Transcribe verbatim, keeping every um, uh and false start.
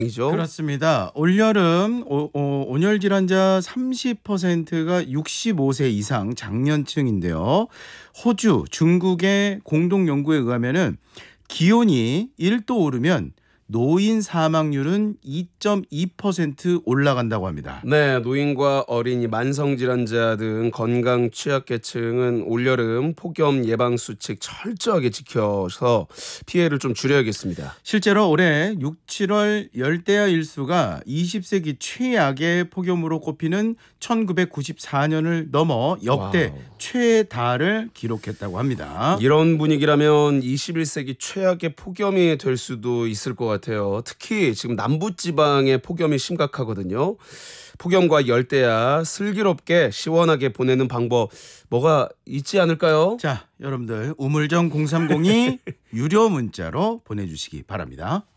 이죠. 그렇습니다. 올여름 오, 오, 온열 질환자 삼십 퍼센트가 육십오 세 이상 장년층인데요. 호주, 중국의 공동 연구에 의하면은 기온이 일 도 오르면 노인 사망률은 이 점 이 퍼센트 올라간다고 합니다. 네, 노인과 어린이, 만성질환자 등 건강 취약계층은 올여름 폭염 예방 수칙 철저하게 지켜서 피해를 좀 줄여야겠습니다. 실제로 올해 육, 칠월 열대야 일수가 이십 세기 최악의 폭염으로 꼽히는 천구백구십사 년을 넘어 역대 와우. 최다를 기록했다고 합니다. 이런 분위기라면 이십일 세기 최악의 폭염이 될 수도 있을 것 같아요. 특히 지금 남부지방의 폭염이 심각하거든요. 폭염과 열대야 슬기롭게 시원하게 보내는 방법 뭐가 있지 않을까요? 자, 여러분들 우물정 공삼공이 유료 문자로 보내주시기 바랍니다.